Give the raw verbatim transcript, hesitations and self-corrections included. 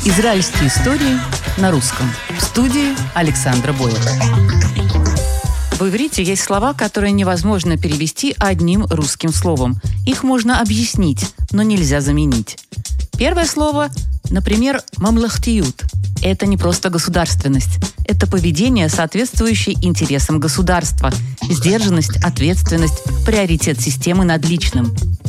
Израильские истории на русском. В студии Александра Бойер. В иврите есть слова, которые невозможно перевести одним русским словом. Их можно объяснить, но нельзя заменить. Первое слово, например, «мамлахтиют». Это не просто государственность. Это поведение, соответствующее интересам государства. Сдержанность, ответственность, приоритет системы над личным.